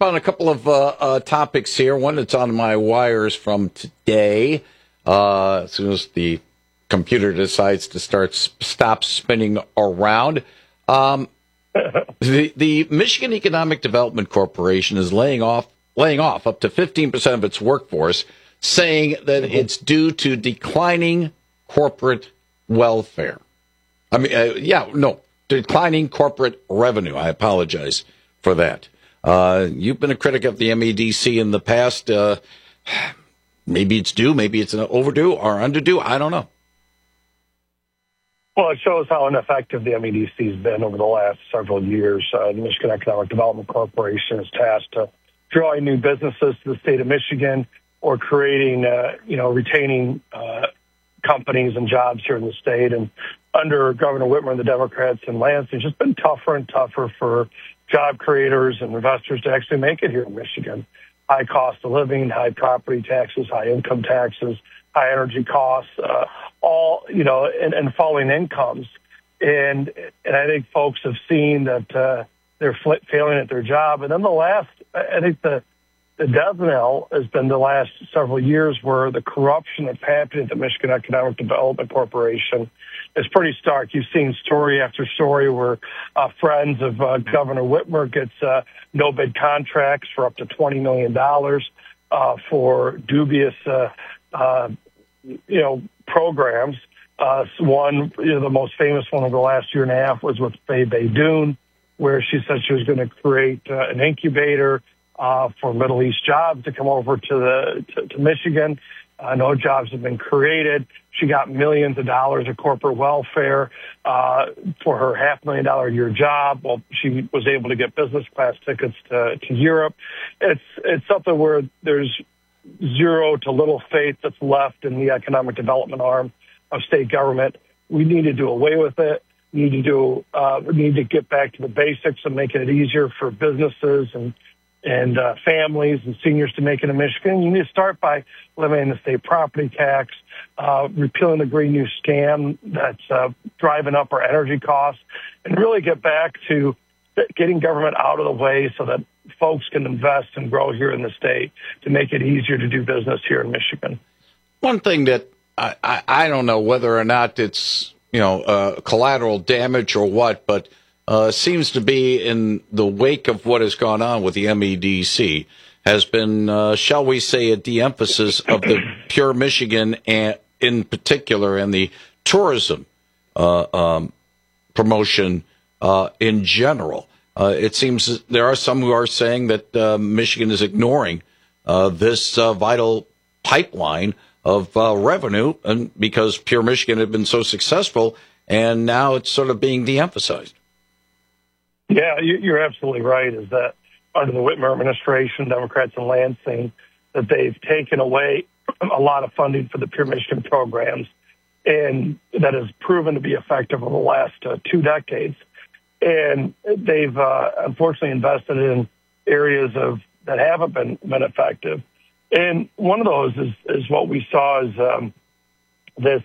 on a couple of topics here. One that's on my wires from today. As soon as the computer decides to stop spinning around. The Michigan Economic Development Corporation is laying off up to 15% of its workforce, saying that it's due to declining corporate welfare. Declining corporate revenue. I apologize for that. You've been a critic of the MEDC in the past. Maybe it's due, maybe it's overdue or underdue. I don't know. Well, it shows how ineffective the MEDC has been over the last several years. The Michigan Economic Development Corporation is tasked to drawing new businesses to the state of Michigan or creating, retaining companies and jobs here in the state. And under Governor Whitmer and the Democrats in Lansing, it's just been tougher and tougher for job creators and investors to actually make it here in Michigan. High cost of living, high property taxes, high income taxes, high energy costs, and falling incomes. And I think folks have seen that they're failing at their job. And then the death knell has been the last several years where the corruption that's happening at the Michigan Economic Development Corporation is pretty stark. You've seen story after story where friends of Governor Whitmer gets no-bid contracts for up to $20 million for dubious, programs. One, the most famous one of the last year and a half was with Faye Baydoun, where she said she was going to create an incubator for Middle East jobs to come over to Michigan. No jobs have been created. She got millions of dollars of corporate welfare for her $500,000 a year job. Well, she was able to get business class tickets to Europe. It's something where there's zero to little faith that's left in the economic development arm of state government. We need to do away with it. We need to get back to the basics of making it easier for businesses and families and seniors to make it in Michigan. You need to start by eliminating the state property tax, repealing the Green New Scam that's driving up our energy costs, and really get back to getting government out of the way so that folks can invest and grow here in the state to make it easier to do business here in Michigan. One thing that I don't know whether or not it's collateral damage or what, but seems to be in the wake of what has gone on with the MEDC has been, shall we say, a de-emphasis of the Pure Michigan and in particular and the tourism promotion in general. It seems there are some who are saying that Michigan is ignoring this vital pipeline of revenue, and because Pure Michigan had been so successful, and now it's sort of being de-emphasized. Yeah, you're absolutely right, is that under the Whitmer administration, Democrats in Lansing, that they've taken away a lot of funding for the Pure Michigan programs, and that has proven to be effective over the last 2 decades. And they've unfortunately invested in areas that haven't been effective. And one of those is what we saw is this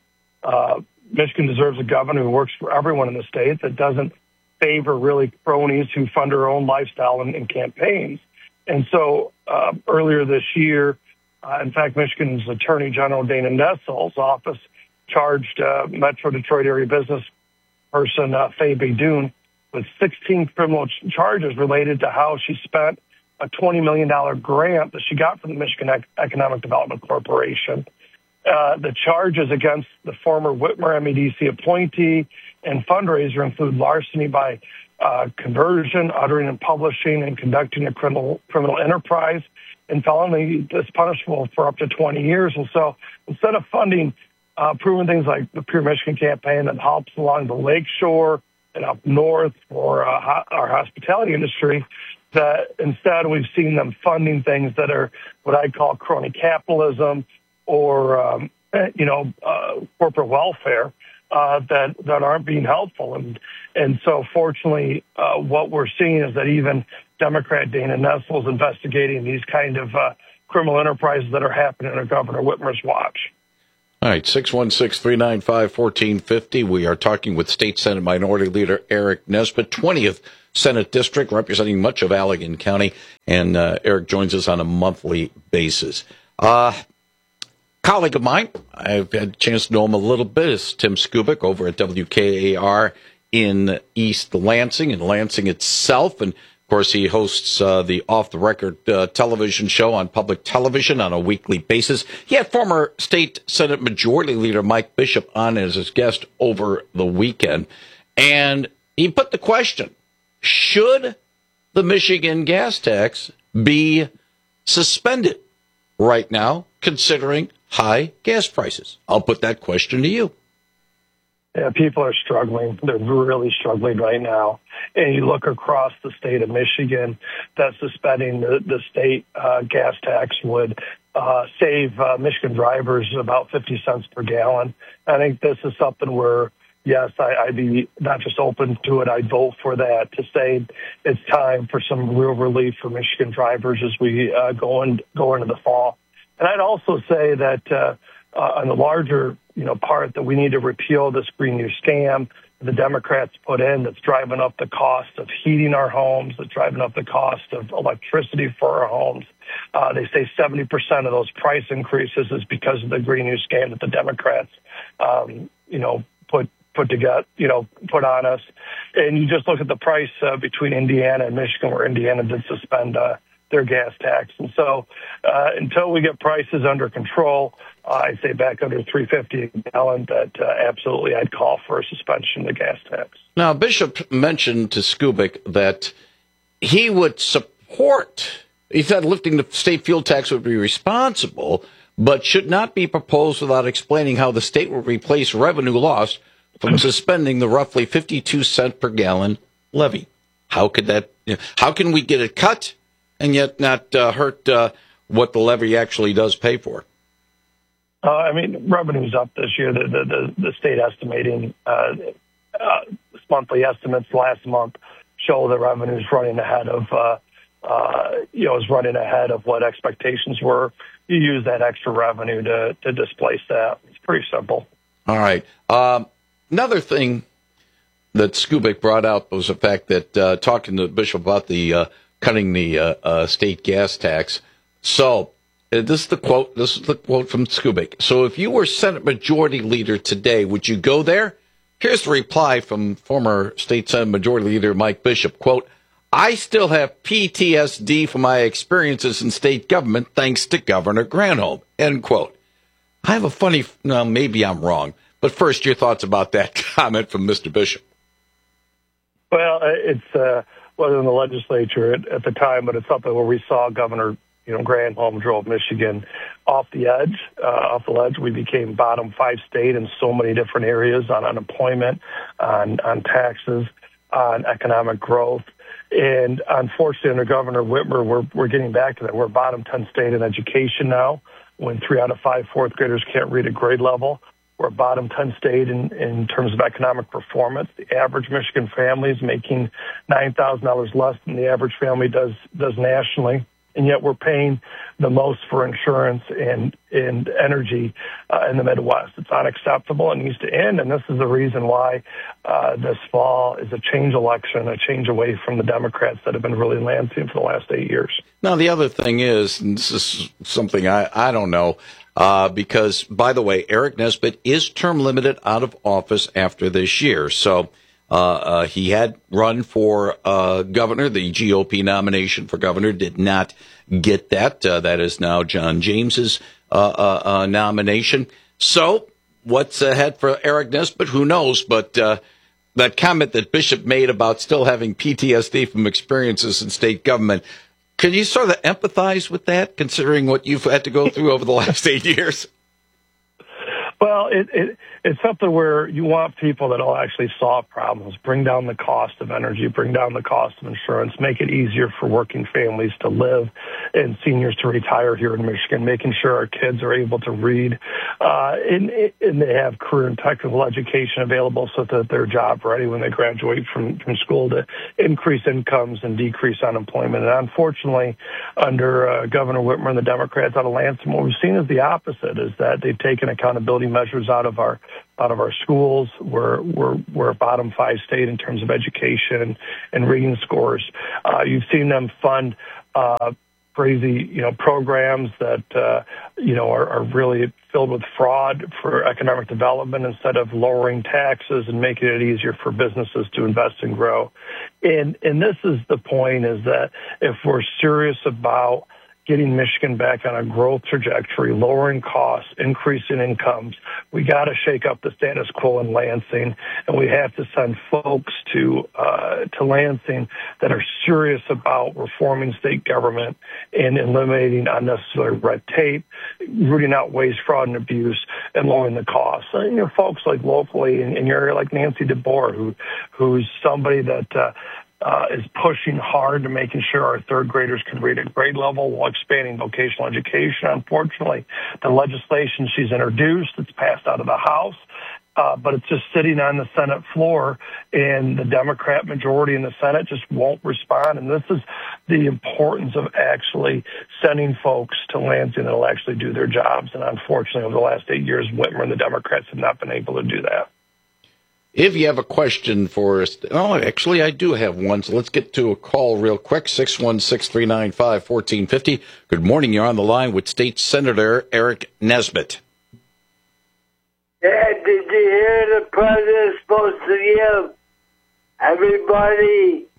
Michigan deserves a governor who works for everyone in the state, that doesn't favor really cronies who fund their own lifestyle in campaigns. And so earlier this year, in fact, Michigan's Attorney General Dana Nessel's office charged Metro Detroit area business person Faye Baydoun with 16 criminal charges related to how she spent a $20 million grant that she got from the Michigan Economic Development Corporation. The charges against the former Whitmer MEDC appointee and fundraiser include larceny by conversion, uttering and publishing and conducting a criminal enterprise, and felony that's punishable for up to 20 years. And so instead of funding proven things like the Pure Michigan campaign that helps along the lakeshore and up north for our hospitality industry, that instead we've seen them funding things that are what I'd call crony capitalism or, corporate welfare that aren't being helpful. And so fortunately, what we're seeing is that even Democrat Dana Nessel is investigating these kind of criminal enterprises that are happening under Governor Whitmer's watch. All right, 616-395-1450. We are talking with State Senate Minority Leader Eric Nesbitt, 20th Senate District, representing much of Allegan County. And Eric joins us on a monthly basis. Colleague of mine, I've had a chance to know him a little bit, is Tim Skubic over at WKAR in East Lansing and Lansing itself. And of course, he hosts the Off the Record television show on public television on a weekly basis. He had former State Senate Majority Leader Mike Bishop on as his guest over the weekend. And he put the question, should the Michigan gas tax be suspended right now, considering high gas prices? I'll put that question to you. Yeah, people are struggling. They're really struggling right now. And you look across the state of Michigan, that suspending the state gas tax would save Michigan drivers about 50 cents per gallon. I think this is something where, yes, I'd be not just open to it, I'd vote for that to say it's time for some real relief for Michigan drivers as we go into the fall. And I'd also say that on the larger part that we need to repeal this Green New Scam the Democrats put in that's driving up the cost of heating our homes, that's driving up the cost of electricity for our homes. They say 70% of those price increases is because of the Green New Scam that the Democrats, put on us. And you just look at the price between Indiana and Michigan, where Indiana did suspend their gas tax. And so until we get prices under control, I'd say back under $3.50 a gallon, that absolutely I'd call for a suspension of the gas tax. Now, Bishop mentioned to Skubic that he would support, he said lifting the state fuel tax would be responsible, but should not be proposed without explaining how the state will replace revenue lost from suspending the roughly 52 cent per gallon levy. How could that, how can we get it cut and yet not hurt what the levy actually does pay for? Revenue's up this year. The state estimating monthly estimates last month show the revenue's running ahead of what expectations were. You use that extra revenue to displace that. It's pretty simple. All right. Another thing that Skubic brought up was the fact that talking to Bishop about the cutting the state gas tax. So this is the quote. This is the quote from Skubic. So if you were Senate Majority Leader today, would you go there? Here's the reply from former State Senate Majority Leader Mike Bishop. Quote, I still have PTSD from my experiences in state government thanks to Governor Granholm. End quote. I have a funny, maybe I'm wrong, but first your thoughts about that comment from Mr. Bishop. Well, it's wasn't in the legislature at the time, but it's something where we saw Governor Granholm drove Michigan off the ledge. We became bottom 5 state in so many different areas on unemployment, on taxes, on economic growth. And unfortunately, under Governor Whitmer, we're getting back to that. We're bottom 10 state in education now, when 3 out of 5 fourth graders can't read at grade level. We're bottom 10 state in terms of economic performance. The average Michigan family is making $9,000 less than the average family does nationally. And yet we're paying the most for insurance and energy in the Midwest. It's unacceptable. It needs to end. And this is the reason why this fall is a change election, a change away from the Democrats that have been really Lansing for the last 8 years. Now, the other thing is, and this is something I don't know, because, by the way, Eric Nesbitt is term limited out of office after this year. So he had run for governor. The GOP nomination for governor did not get that. That is now John James's nomination. So what's ahead for Eric Nesbitt? Who knows? But that comment that Bishop made about still having PTSD from experiences in state government, can you sort of empathize with that, considering what you've had to go through over the last 8 years? Well, it's something where you want people that will actually solve problems, bring down the cost of energy, bring down the cost of insurance, make it easier for working families to live and seniors to retire here in Michigan, making sure our kids are able to read and they have career and technical education available so that they're job ready when they graduate from school, to increase incomes and decrease unemployment. And unfortunately, under Governor Whitmer and the Democrats out of Lansing. What we've seen is the opposite, is that they've taken accountability measures out of our schools. We're a bottom 5 state in terms of education and reading scores. You've seen them fund crazy, programs that, are really filled with fraud for economic development instead of lowering taxes and making it easier for businesses to invest and grow. And this is the point, is that if we're serious about getting Michigan back on a growth trajectory, lowering costs, increasing incomes, we got to shake up the status quo in Lansing, and we have to send folks to Lansing that are serious about reforming state government and eliminating unnecessary red tape, rooting out waste, fraud, and abuse, and lowering the costs. Folks like locally in your area, like Nancy DeBoer, who's somebody that is pushing hard to making sure our third graders can read at grade level while expanding vocational education. Unfortunately, the legislation she's introduced, it's passed out of the House, but it's just sitting on the Senate floor, and the Democrat majority in the Senate just won't respond. And this is the importance of actually sending folks to Lansing that will actually do their jobs. And unfortunately, over the last 8 years, Whitmer and the Democrats have not been able to do that. If you have a question for us, actually, I do have one, so let's get to a call real quick, 616-395-1450. Good morning, you're on the line with State Senator Eric Nesbitt. Yeah, did you hear the president's supposed to give everybody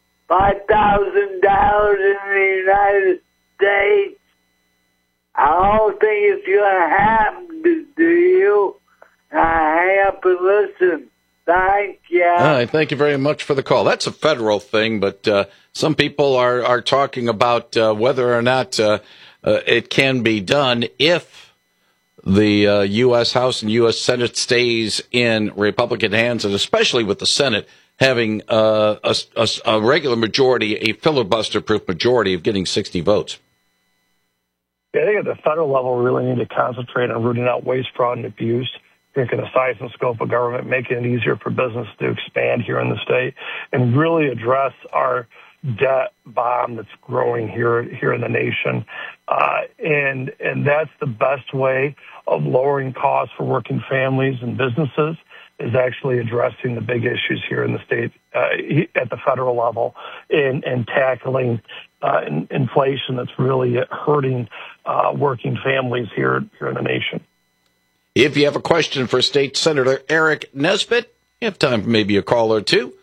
$5,000 in the United States? I don't think it's going to happen, do you? Hang up and listen. Thank you. Thank you very much for the call. That's a federal thing, but some people are talking about whether or not it can be done if the U.S. House and U.S. Senate stays in Republican hands, and especially with the Senate having a regular majority, a filibuster-proof majority of getting 60 votes. Yeah, I think at the federal level, we really need to concentrate on rooting out waste, fraud, and abuse, thinking the size and scope of government, making it easier for business to expand here in the state, and really address our debt bomb that's growing here in the nation. And that's the best way of lowering costs for working families and businesses, is actually addressing the big issues here in the state at the federal level, and tackling inflation that's really hurting working families here in the nation. If you have a question for State Senator Eric Nesbitt, you have time for maybe a call or two,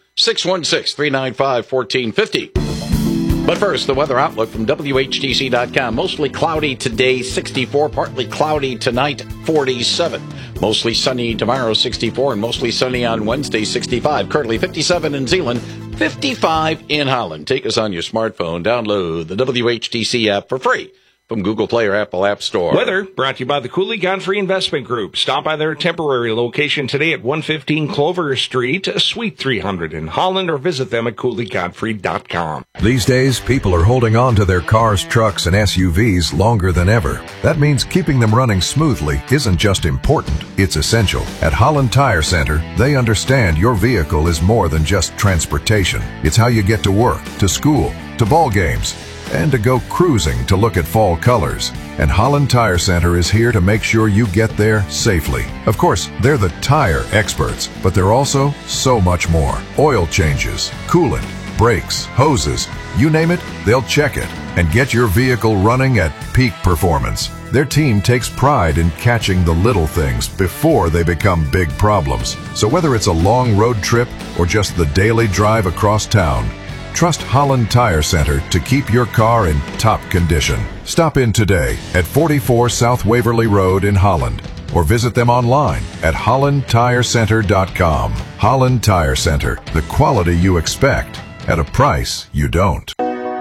616-395-1450. But first, the weather outlook from WHTC.com. Mostly cloudy today, 64. Partly cloudy tonight, 47. Mostly sunny tomorrow, 64. And mostly sunny on Wednesday, 65. Currently 57 in Zeeland, 55 in Holland. Take us on your smartphone. Download the WHTC app for free from Google Play or Apple App Store. Weather brought to you by the Cooley Godfrey Investment Group. Stop by their temporary location today at 115 Clover Street, Suite 300 in Holland, or visit them at CooleyGodfrey.com. These days, people are holding on to their cars, trucks, and SUVs longer than ever. That means keeping them running smoothly isn't just important, it's essential. At Holland Tire Center, they understand your vehicle is more than just transportation. It's how you get to work, to school, to ball games, and to go cruising to look at fall colors. And Holland Tire Center is here to make sure you get there safely. Of course, they're the tire experts, but they're also so much more. Oil changes, coolant, brakes, hoses, you name it, they'll check it and get your vehicle running at peak performance. Their team takes pride in catching the little things before they become big problems. So whether it's a long road trip or just the daily drive across town, trust Holland Tire Center to keep your car in top condition. Stop in today at 44 South Waverly Road in Holland, or visit them online at hollandtirecenter.com. Holland Tire Center, the quality you expect at a price you don't.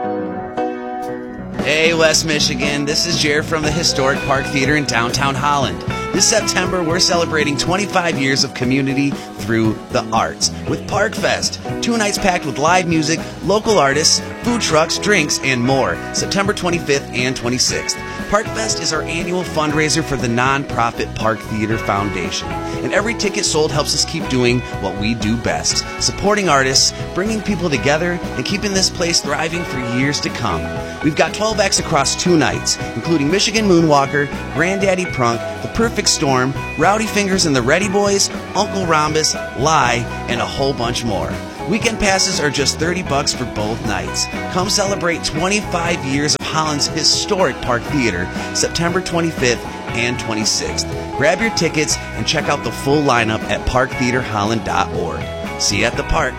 Hey, West Michigan, this is Jared from the Historic Park Theater in downtown Holland. This September, we're celebrating 25 years of community through the arts with Park Fest. 2 nights packed with live music, local artists, food trucks, drinks, and more, September 25th and 26th. ParkFest is our annual fundraiser for the nonprofit Park Theater Foundation. And every ticket sold helps us keep doing what we do best, supporting artists, bringing people together, and keeping this place thriving for years to come. We've got 12 acts across 2 nights, including Michigan Moonwalker, Granddaddy Prunk, The Perfect Storm, Rowdy Fingers and the Ready Boys, Uncle Rhombus, Lie, and a whole bunch more. Weekend passes are just $30 for both nights. Come celebrate 25 years of Holland's historic Park Theater, September 25th and 26th. Grab your tickets and check out the full lineup at parktheaterholland.org. See you at the park.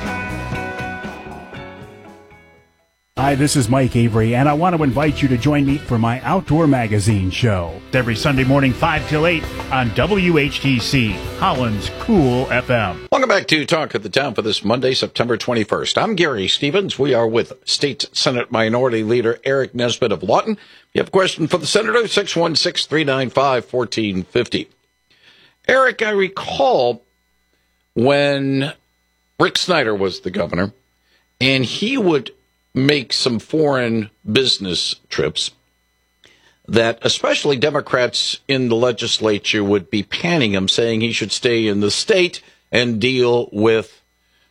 Hi, this is Mike Avery, and I want to invite you to join me for my Outdoor Magazine show. Every Sunday morning, 5 till 8 on WHTC, Holland's Cool FM. Welcome back to Talk of the Town for this Monday, September 21st. I'm Gary Stevens. We are with State Senate Minority Leader Eric Nesbitt of Lawton. If you have a question for the Senator, 616-395-1450. Eric, I recall when Rick Snyder was the governor, and he would make some foreign business trips that especially Democrats in the legislature would be panning him, saying he should stay in the state and deal with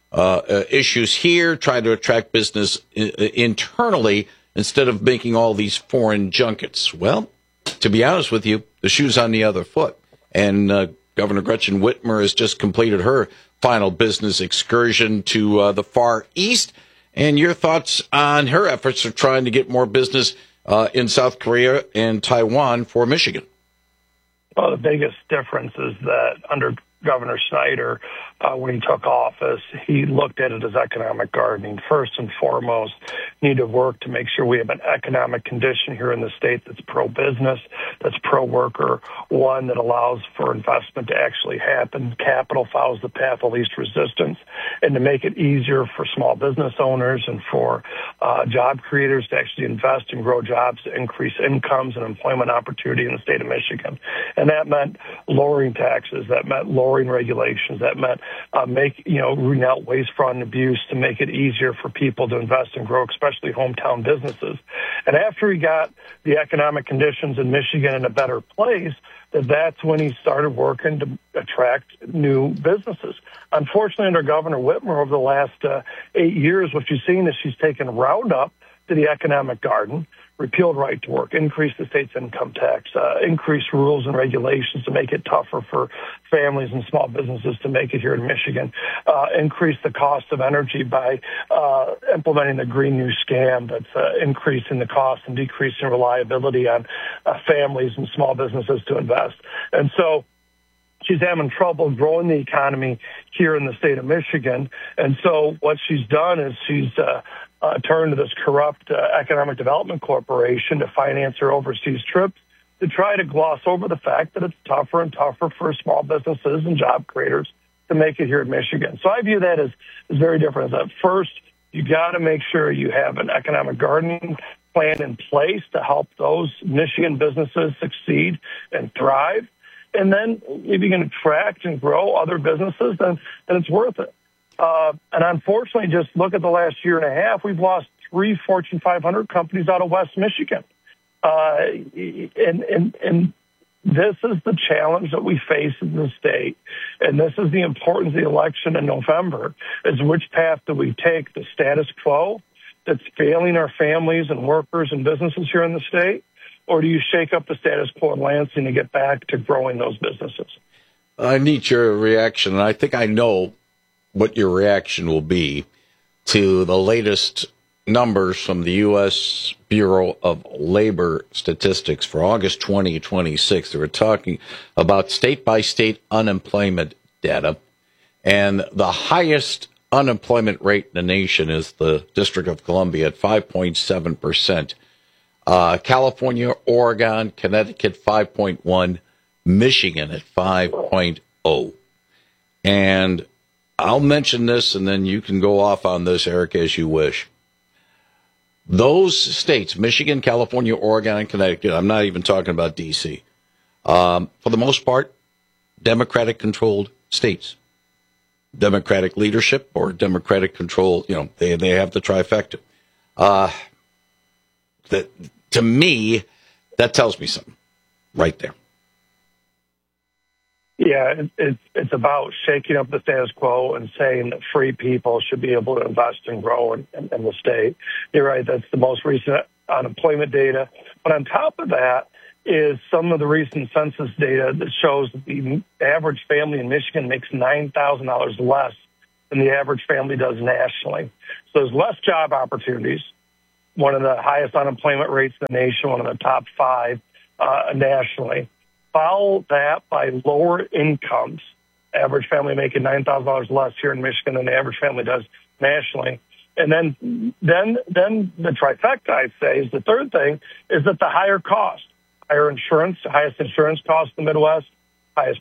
issues here, try to attract business internally instead of making all these foreign junkets. Well, to be honest with you, the shoe's on the other foot. And Governor Gretchen Whitmer has just completed her final business excursion to the Far East. And your thoughts on her efforts of trying to get more business in South Korea and Taiwan for Michigan? Well, the biggest difference is that under Governor Snyder, when he took office, he looked at it as economic gardening. First and foremost, need to work to make sure we have an economic condition here in the state that's pro-business, that's pro-worker, one that allows for investment to actually happen. Capital follows the path of least resistance, and to make it easier for small business owners and for job creators to actually invest and grow jobs, to increase incomes and employment opportunity in the state of Michigan. And that meant lowering taxes, that meant lowering regulations, that meant rooting out waste, fraud, and abuse to make it easier for people to invest and grow, especially hometown businesses. And after he got the economic conditions in Michigan in a better place, that's when he started working to attract new businesses. Unfortunately, under Governor Whitmer over the last 8 years, what you've seen is she's taken Roundup to the economic garden, repealed right to work, increased the state's income tax, increased rules and regulations to make it tougher for families and small businesses to make it here in Michigan, increased the cost of energy by implementing the Green New Scam that's increasing the cost and decreasing reliability on families and small businesses to invest. And so she's having trouble growing the economy here in the state of Michigan. And so what she's done is she's turned to this corrupt Economic Development Corporation to finance her overseas trips to try to gloss over the fact that it's tougher and tougher for small businesses and job creators to make it here in Michigan. So I view that as very different. That first, you got to make sure you have an economic gardening plan in place to help those Michigan businesses succeed and thrive. And then if you can attract and grow other businesses, then it's worth it. And unfortunately, just look at the last year and a half, we've lost 3 Fortune 500 companies out of West Michigan. And this is the challenge that we face in the state. And this is the importance of the election in November, is which path do we take? The status quo that's failing our families and workers and businesses here in the state? Or do you shake up the status quo in Lansing and get back to growing those businesses? I need your reaction, and I think I know what your reaction will be to the latest numbers from the U.S. Bureau of Labor Statistics for August 2026. They were talking about state-by-state unemployment data, and the highest unemployment rate in the nation is the District of Columbia at 5.7%. California, Oregon, Connecticut, 5.1%, Michigan at 5.0%. And I'll mention this, and then you can go off on this, Eric, as you wish. Those states, Michigan, California, Oregon, and Connecticut, I'm not even talking about D.C., for the most part, Democratic-controlled states. Democratic leadership or Democratic control, they have the trifecta. That, to me, that tells me something right there. Yeah, it's about shaking up the status quo and saying that free people should be able to invest and grow in the state. You're right, that's the most recent unemployment data. But on top of that is some of the recent census data that shows that the average family in Michigan makes $9,000 less than the average family does nationally. So there's less job opportunities, one of the highest unemployment rates in the nation, one of the top 5 nationally. Follow that by lower incomes, average family making $9,000 less here in Michigan than the average family does nationally. And then the trifecta, I'd say, is the third thing, is that the higher cost, higher insurance, the highest insurance cost in the Midwest, highest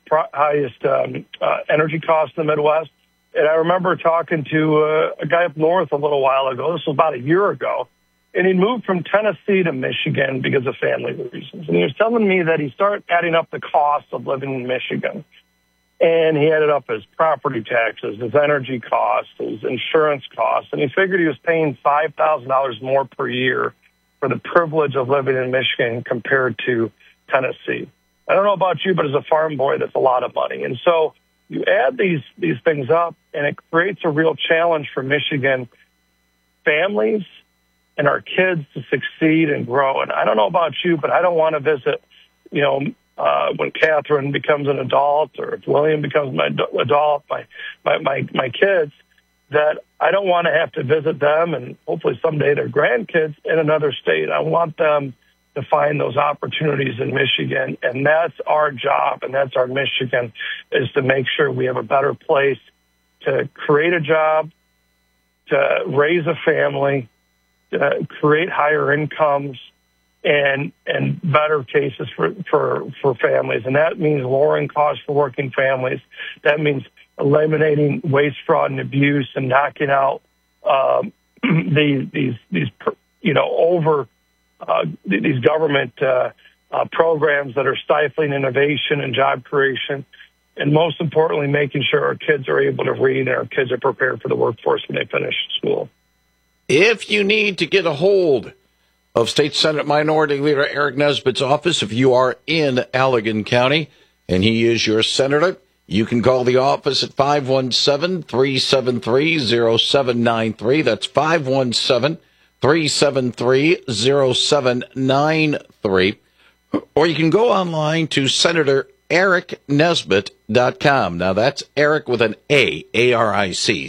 energy cost in the Midwest. And I remember talking to a guy up north a little while ago. This was about a year ago. And he moved from Tennessee to Michigan because of family reasons. And he was telling me that he started adding up the cost of living in Michigan. And he added up his property taxes, his energy costs, his insurance costs. And he figured he was paying $5,000 more per year for the privilege of living in Michigan compared to Tennessee. I don't know about you, but as a farm boy, that's a lot of money. And so you add these things up, and it creates a real challenge for Michigan families and our kids to succeed and grow. And I don't know about you, but I don't want to visit, when Catherine becomes an adult, or if William becomes my adult, my kids, that I don't want to have to visit them and hopefully someday their grandkids in another state. I want them to find those opportunities in Michigan, and that's our job, and that's our Michigan, is to make sure we have a better place to create a job, to raise a family, to create higher incomes, and better cases for families. And that means lowering costs for working families. That means eliminating waste, fraud, and abuse, and knocking out these government programs that are stifling innovation and job creation. And most importantly, making sure our kids are able to read and our kids are prepared for the workforce when they finish school. If you need to get a hold of State Senate Minority Leader Eric Nesbitt's office, if you are in Allegan County and he is your senator, you can call the office at 517-373-0793. That's 517-373-0793. Or you can go online to SenatorEricNesbitt.com. Now, that's Eric with an A, A-R-I-C,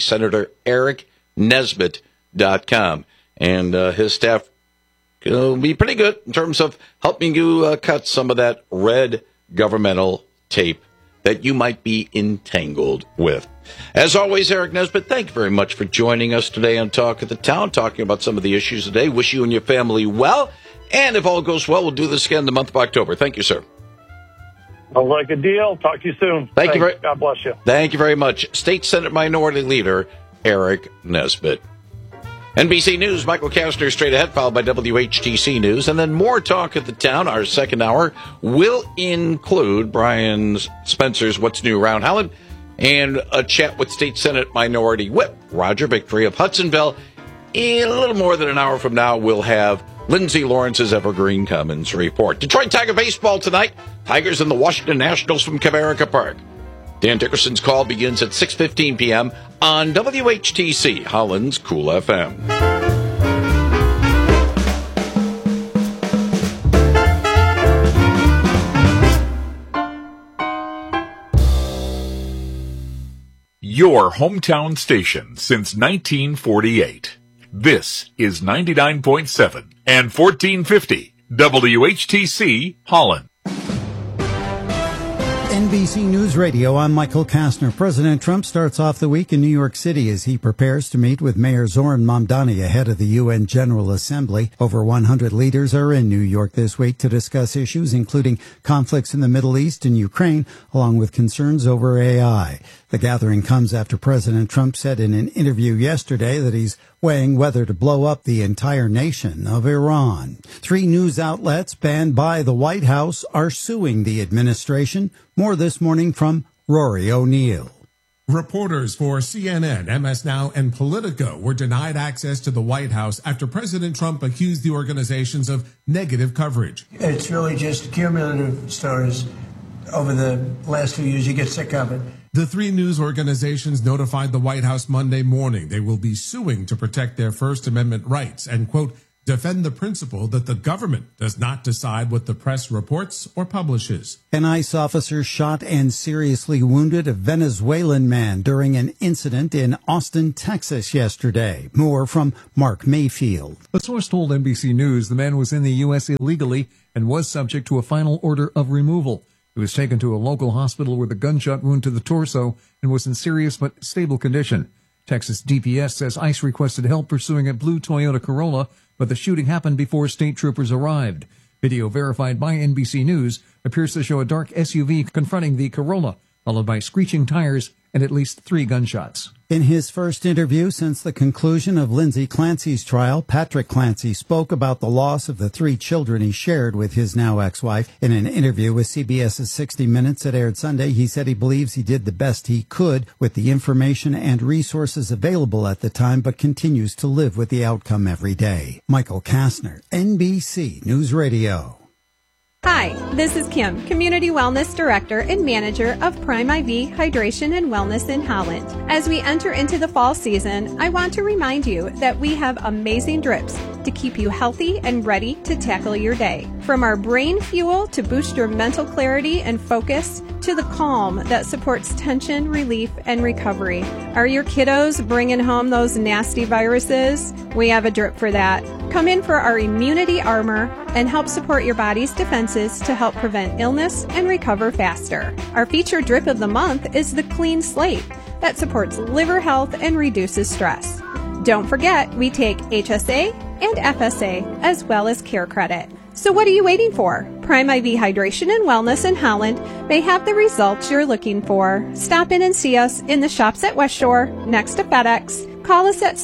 SenatorEricNesbitt.com. And his staff will be pretty good in terms of helping you cut some of that red governmental tape that you might be entangled with. As always, Eric Nesbitt, thank you very much for joining us today on Talk of the Town, talking about some of the issues today. Wish you and your family well. And if all goes well, we'll do this again in the month of October. Thank you, sir. Sounds like a deal. Talk to you soon. Thank you. God bless you. Thank you very much. State Senate Minority Leader Eric Nesbitt. NBC News, Michael Kastner straight ahead, followed by WHTC News. And then more Talk of the Town. Our second hour will include Brian Spencer's What's New Around Holland and a chat with State Senate Minority Whip Roger Victory of Hudsonville. In a little more than an hour from now, we'll have Lindsay Lawrence's Evergreen Commons Report. Detroit Tiger baseball tonight. Tigers and the Washington Nationals from Comerica Park. Dan Dickerson's call begins at 6:15 p.m. on WHTC, Holland's Cool FM. Your hometown station since 1948. This is 99.7 and 1450 WHTC Holland. NBC News Radio, I'm Michael Kastner. President Trump starts off the week in New York City as he prepares to meet with Mayor Zoran Mamdani ahead of the UN General Assembly. Over 100 leaders are in New York this week to discuss issues including conflicts in the Middle East and Ukraine, along with concerns over AI. The gathering comes after President Trump said in an interview yesterday that he's weighing whether to blow up the entire nation of Iran. 3 news outlets banned by the White House are suing the administration. More this morning from Rory O'Neill. Reporters for CNN, MS Now, and Politico were denied access to the White House after President Trump accused the organizations of negative coverage. It's really just cumulative stories over the last few years. You get sick of it. The three news organizations notified the White House Monday morning they will be suing to protect their First Amendment rights and, quote, defend the principle that the government does not decide what the press reports or publishes. An ICE officer shot and seriously wounded a Venezuelan man during an incident in Austin, Texas yesterday. More from Mark Mayfield. A source told NBC News the man was in the U.S. illegally and was subject to a final order of removal. He was taken to a local hospital with a gunshot wound to the torso and was in serious but stable condition. Texas DPS says ICE requested help pursuing a blue Toyota Corolla, but the shooting happened before state troopers arrived. Video verified by NBC News appears to show a dark SUV confronting the Corolla, followed by screeching tires and at least 3 gunshots. In his first interview since the conclusion of Lindsay Clancy's trial, Patrick Clancy spoke about the loss of the 3 children he shared with his now ex-wife. In an interview with CBS's 60 Minutes that aired Sunday, he said he believes he did the best he could with the information and resources available at the time, but continues to live with the outcome every day. Michael Kastner, NBC News Radio. Hi, this is Kim, Community Wellness Director and Manager of Prime IV Hydration and Wellness in Holland. As we enter into the fall season, I want to remind you that we have amazing drips to keep you healthy and ready to tackle your day. From our brain fuel to boost your mental clarity and focus, to the calm that supports tension, relief, and recovery. Are your kiddos bringing home those nasty viruses? We have a drip for that. Come in for our immunity armor and help support your body's defenses to help prevent illness and recover faster. Our featured drip of the month is the Clean Slate that supports liver health and reduces stress. Don't forget, we take HSA and FSA as well as Care Credit. So what are you waiting for? Prime IV Hydration and Wellness in Holland may have the results you're looking for. Stop in and see us in the shops at West Shore next to FedEx. Call us at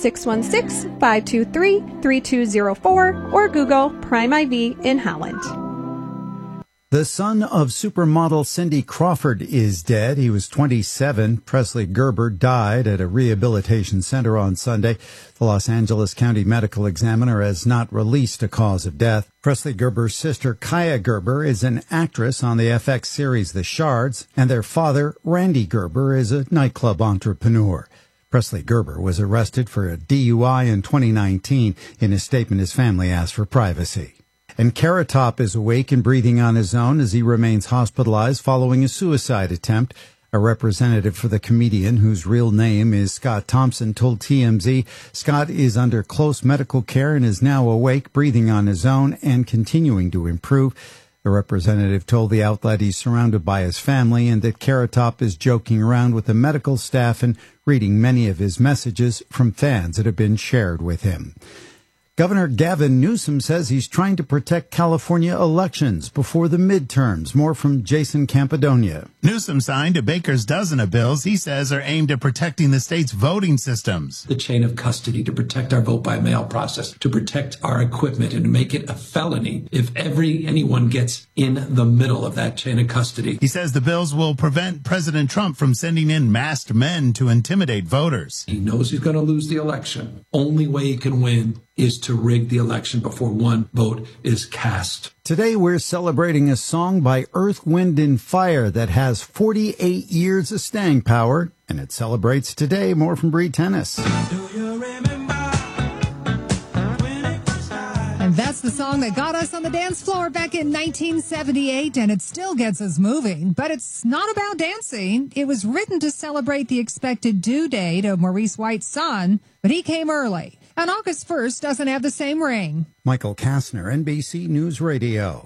616-523-3204 or Google Prime IV in Holland. The son of supermodel Cindy Crawford is dead. He was 27. Presley Gerber died at a rehabilitation center on Sunday. The Los Angeles County Medical Examiner has not released a cause of death. Presley Gerber's sister, Kaya Gerber, is an actress on the FX series The Shards, and their father, Randy Gerber, is a nightclub entrepreneur. Presley Gerber was arrested for a DUI in 2019. In a statement, his family asked for privacy. And Carrot Top is awake and breathing on his own as he remains hospitalized following a suicide attempt. A representative for the comedian, whose real name is Scott Thompson, told TMZ Scott is under close medical care and is now awake, breathing on his own, and continuing to improve. The representative told the outlet he's surrounded by his family and that Carrot Top is joking around with the medical staff and reading many of his messages from fans that have been shared with him. Governor Gavin Newsom says he's trying to protect California elections before the midterms. More from Jason Campidonia. Newsom signed a baker's dozen of bills he says are aimed at protecting the state's voting systems. The chain of custody to protect our vote by mail process, to protect our equipment and to make it a felony if anyone gets in the middle of that chain of custody. He says the bills will prevent President Trump from sending in masked men to intimidate voters. He knows he's going to lose the election. Only way he can win is to rig the election before one vote is cast. Today we're celebrating a song by Earth, Wind, and Fire that has 48 years of staying power, and it celebrates today. More from Bree Tennis. And that's the song that got us on the dance floor back in 1978, and it still gets us moving. But it's not about dancing. It was written to celebrate the expected due date of Maurice White's son, but he came early. And August 1st doesn't have the same ring. Michael Kastner, NBC News Radio.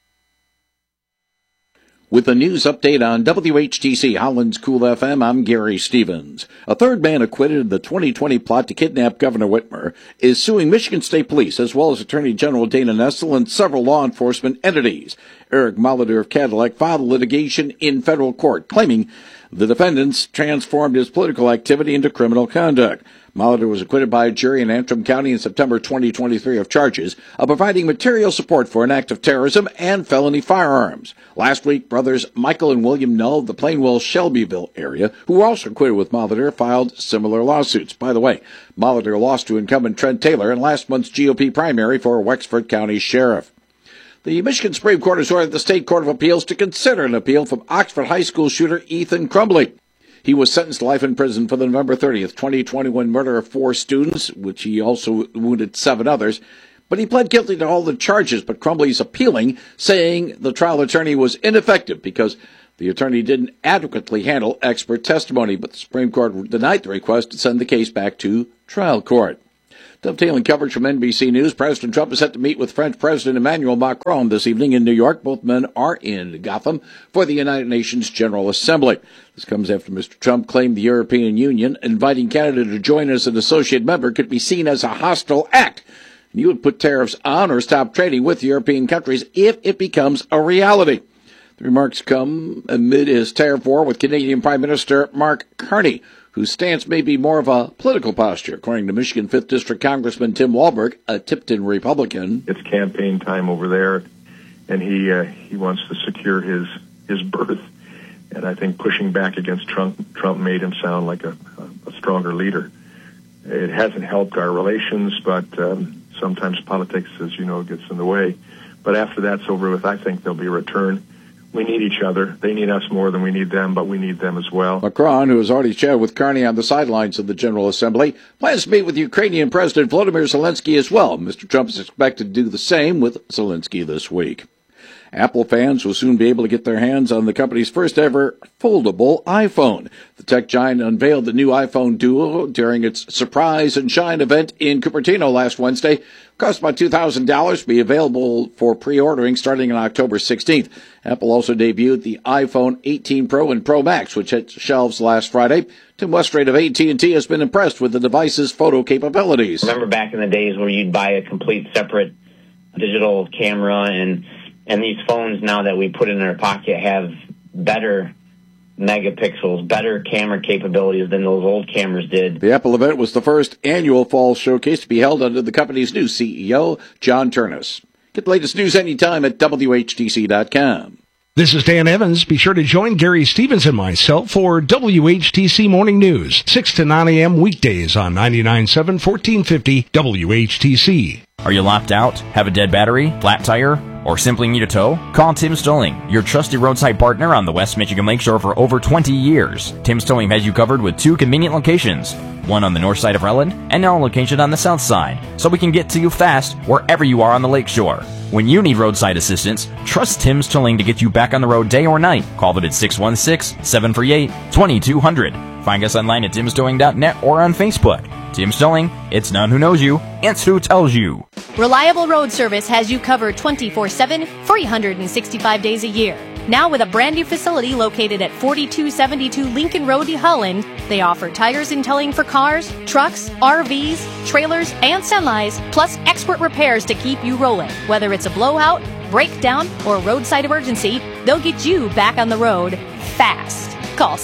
With a news update on WHTC Holland's Cool FM, I'm Gary Stevens. A third man acquitted in the 2020 plot to kidnap Governor Whitmer is suing Michigan State Police as well as Attorney General Dana Nessel and several law enforcement entities. Eric Molitor of Cadillac filed litigation in federal court, claiming the defendants transformed his political activity into criminal conduct. Molitor was acquitted by a jury in Antrim County in September 2023 of charges of providing material support for an act of terrorism and felony firearms. Last week, brothers Michael and William Null of the Plainwell-Shelbyville area, who were also acquitted with Molitor, filed similar lawsuits. By the way, Molitor lost to incumbent Trent Taylor in last month's GOP primary for Wexford County Sheriff. The Michigan Supreme Court has ordered the State Court of Appeals to consider an appeal from Oxford High School shooter Ethan Crumbley. He was sentenced to life in prison for the November 30th, 2021 murder of 4 students, which he also wounded 7 others. But he pled guilty to all the charges, but Crumbley's appealing, saying the trial attorney was ineffective because the attorney didn't adequately handle expert testimony. But the Supreme Court denied the request to send the case back to trial court. Dovetailing coverage from NBC News, President Trump is set to meet with French President Emmanuel Macron this evening in New York. Both men are in Gotham for the United Nations General Assembly. This comes after Mr. Trump claimed the European Union inviting Canada to join as an associate member could be seen as a hostile act. And you would put tariffs on or stop trading with European countries if it becomes a reality. The remarks come amid his tariff war with Canadian Prime Minister Mark Carney, whose stance may be more of a political posture, according to Michigan 5th District Congressman Tim Walberg, a Tipton Republican. It's campaign time over there, and he wants to secure his berth. And I think pushing back against Trump made him sound like a stronger leader. It hasn't helped our relations, but sometimes politics, as you know, gets in the way. But after that's over with, I think there'll be a return. We need each other. They need us more than we need them, but we need them as well. Macron, who has already chatted with Carney on the sidelines of the General Assembly, plans to meet with Ukrainian President Volodymyr Zelensky as well. Mr. Trump is expected to do the same with Zelensky this week. Apple fans will soon be able to get their hands on the company's first ever foldable iPhone. The tech giant unveiled the new iPhone Duo during its Surprise and Shine event in Cupertino last Wednesday. Cost about $2,000, be available for pre-ordering starting on October 16th. Apple also debuted the iPhone 18 Pro and Pro Max, which hit shelves last Friday. Tim Westrate of AT&T has been impressed with the device's photo capabilities. Remember back in the days where you'd buy a complete separate digital camera, and these phones now that we put in our pocket have better megapixels, better camera capabilities than those old cameras did. The Apple event was the first annual fall showcase to be held under the company's new CEO, John Ternus. Get the latest news anytime at WHTC.com. This is Dan Evans. Be sure to join Gary Stevens and myself for WHTC Morning News, 6 to 9 a.m. weekdays on 99.7, 1450 WHTC. Are you locked out? Have a dead battery? Flat tire? Or simply need a tow? Call Tim's Towing, your trusted roadside partner on the West Michigan Lakeshore for over 20 years. Tim's Towing has you covered with 2 convenient locations, one on the north side of Rutland and now a location on the south side, so we can get to you fast wherever you are on the lakeshore. When you need roadside assistance, trust Tim's Towing to get you back on the road day or night. Call them at 616-738-2200. Find us online at timstowing.net or on Facebook. Tim's Towing, it's none who knows you, it's who tells you. Reliable Road Service has you covered 24/7, 365 days a year. Now with a brand new facility located at 4272 Lincoln Road, Holland, they offer tires and towing for cars, trucks, RVs, trailers, and semis, plus expert repairs to keep you rolling. Whether it's a blowout, breakdown, or roadside emergency, they'll get you back on the road fast. Call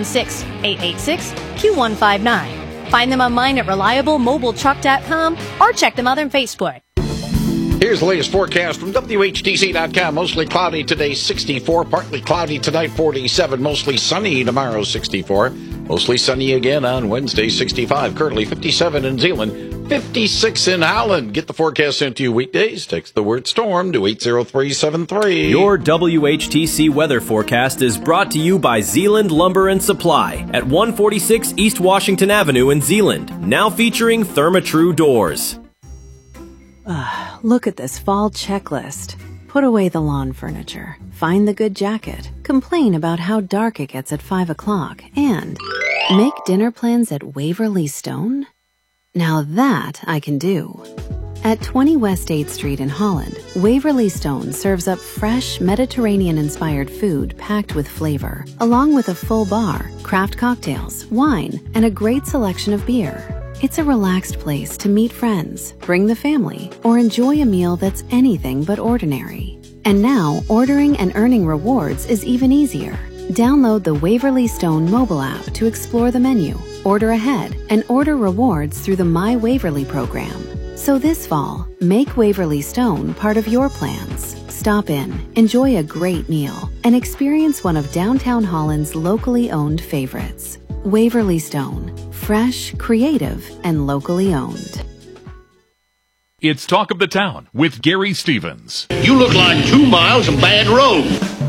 616-886-Q159. Find them online at reliablemobiletruck.com or check them out on Facebook. Here's the latest forecast from WHTC.com. Mostly cloudy today, 64. Partly cloudy tonight, 47. Mostly sunny tomorrow, 64. Mostly sunny again on Wednesday, 65. Currently 57 in Zeeland, 56 in Holland. Get the forecast sent to you weekdays. Text the word storm to 80373. Your WHTC weather forecast is brought to you by Zeeland Lumber and Supply at 146 East Washington Avenue in Zeeland. Now featuring Therma-Tru doors. Look at this fall checklist. Put away the lawn furniture. Find the good jacket. Complain about how dark it gets at 5 o'clock. And make dinner plans at Waverly Stone? Now that I can do. At 20 West 8th Street in Holland, Waverly Stone serves up fresh Mediterranean-inspired food packed with flavor, along with a full bar, craft cocktails, wine, and a great selection of beer. It's a relaxed place to meet friends, bring the family, or enjoy a meal that's anything but ordinary. And now, ordering and earning rewards is even easier. Download the Waverly Stone mobile app to explore the menu, order ahead, and order rewards through the My Waverly program. So this fall, make Waverly Stone part of your plans. Stop in, enjoy a great meal, and experience one of downtown Holland's locally owned favorites. Waverly Stone, fresh, creative, and locally owned. It's Talk of the Town with Gary Stevens. You look like 2 miles of bad road.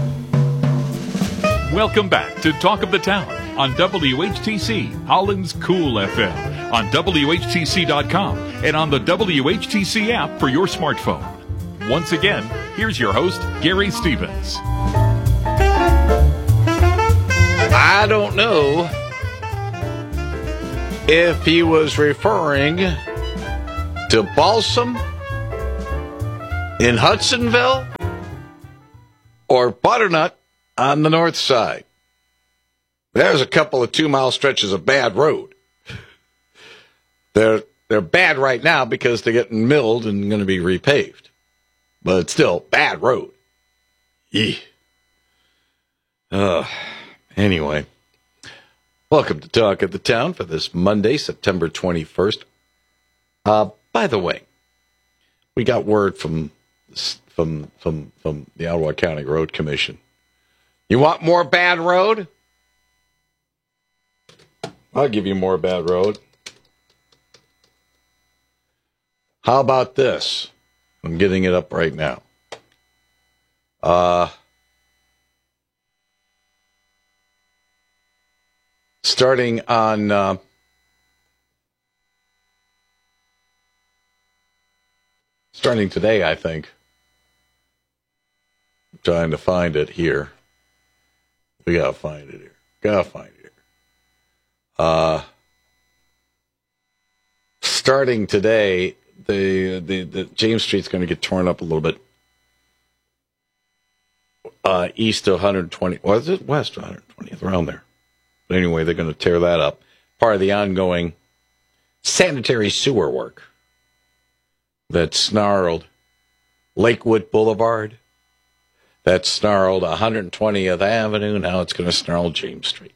Welcome back to Talk of the Town on WHTC, Holland's Cool FM, on WHTC.com, and on the WHTC app for your smartphone. Once again, here's your host, Gary Stevens. I don't know if he was referring to Balsam in Hudsonville or Butternut on the north side. There's a couple of 2-mile stretches of bad road. They're bad right now because they're getting milled and going to be repaved. But it's still bad road. Yee. Anyway, welcome to Talk of the Town for this Monday, September 21st. By the way, we got word from the Ottawa County Road Commission. You want more bad road? I'll give you more bad road. How about this? I'm getting it up right now. Starting on starting today, I think. I'm trying to find it here. We gotta find it here. Starting today, the James Street's going to get torn up a little bit. East of 120, or is it west of 120th, around there. But anyway, they're going to tear that up. Part of the ongoing sanitary sewer work that snarled Lakewood Boulevard, that snarled 120th Avenue, now it's going to snarl James Street.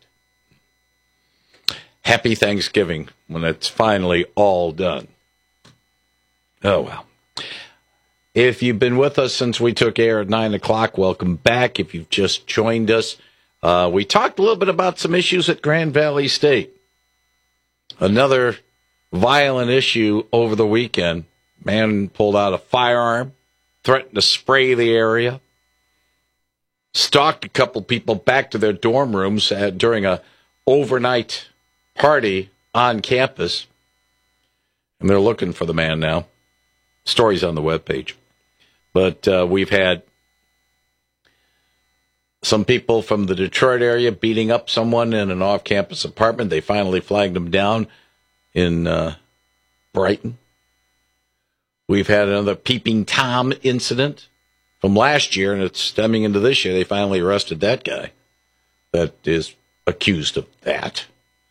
Happy Thanksgiving when it's finally all done. Oh, well. If you've been with us since we took air at 9 o'clock, welcome back. If you've just joined us, we talked a little bit about some issues at Grand Valley State. Another violent issue over the weekend. Man pulled out a firearm, threatened to spray the area, stalked a couple people back to their dorm rooms during a overnight party on campus. And they're looking for the man now. Stories on the webpage. But we've had some people from the Detroit area beating up someone in an off-campus apartment. They finally flagged them down in Brighton. We've had another Peeping Tom incident from last year, and it's stemming into this year. They finally arrested that guy that is accused of that.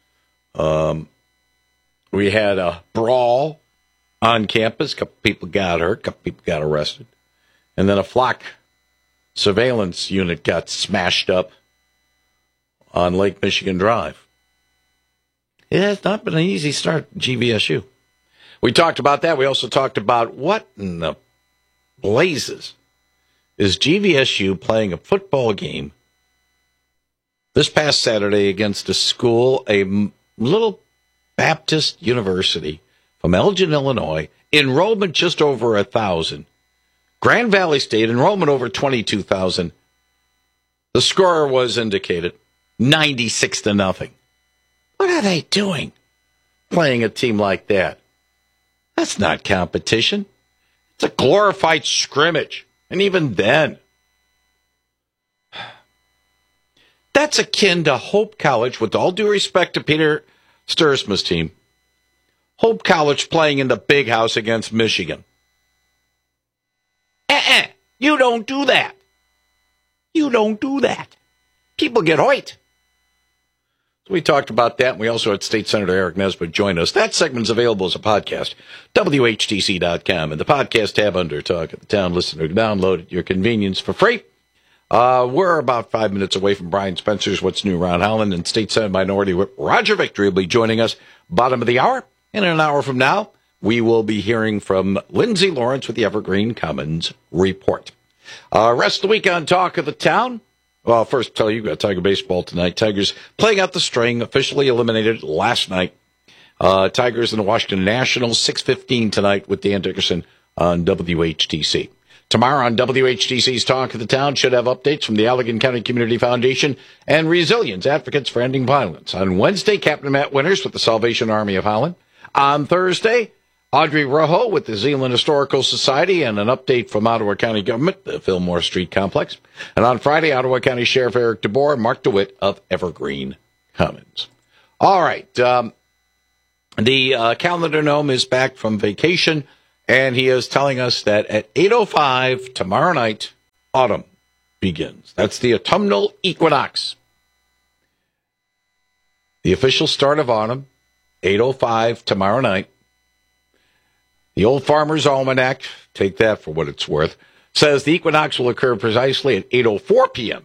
We had a brawl on campus. A couple people got hurt. A couple people got arrested. And then a flock surveillance unit got smashed up on Lake Michigan Drive. It has not been an easy start at GVSU. We talked about that. We also talked about what in the blazes is GVSU playing a football game this past Saturday against a school, a little Baptist university from Elgin, Illinois, enrollment just over 1,000. Grand Valley State, enrollment over 22,000. The score was indicated 96-0. What are they doing playing a team like that? That's not competition. It's a glorified scrimmage. And even then, that's akin to Hope College, with all due respect to Peter Stuursma's team. Hope College playing in the big house against Michigan. You don't do that. You don't do that. People get hoit. So we talked about that. We also had State Senator Eric Nesbitt join us. That segment's available as a podcast, WHTC.com, and the podcast tab under Talk of the Town. Listen or download at your convenience for free We're about 5 minutes away from Brian Spencer's What's New Around Holland, and State Senate Minority Whip Roger Victory will be joining us bottom of the hour. And in an hour from now, we will be hearing from Lindsay Lawrence with the Evergreen Commons Report. Rest of the week on Talk of the Town. Well, first tell you got Tiger baseball tonight. Tigers playing out the string, officially eliminated last night. Tigers and the Washington Nationals, 6:15 tonight with Dan Dickerson on WHTC. Tomorrow on WHTC's Talk of the Town should have updates from the Allegan County Community Foundation and Resilience Advocates for Ending Violence. On Wednesday, Captain Matt Winters with the Salvation Army of Holland. On Thursday, Audrey Rojo with the Zeeland Historical Society and an update from Ottawa County Government, the Fillmore Street Complex. And on Friday, Ottawa County Sheriff Eric DeBoer and Mark DeWitt of Evergreen Commons. All right. The calendar gnome is back from vacation, and he is telling us that at 8:05 tomorrow night, autumn begins. That's the autumnal equinox. The official start of autumn, 8:05 tomorrow night. The Old Farmer's Almanac, take that for what it's worth, says the equinox will occur precisely at 8:04 p.m.